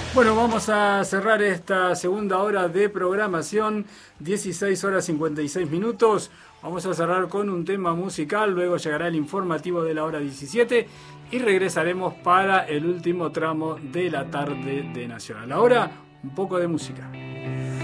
Bueno, vamos a cerrar esta segunda hora de programación, 16 horas 56 minutos. Vamos a cerrar con un tema musical, luego llegará el informativo de la hora 17 y regresaremos para el último tramo de la tarde de Nacional. Ahora, un poco de música.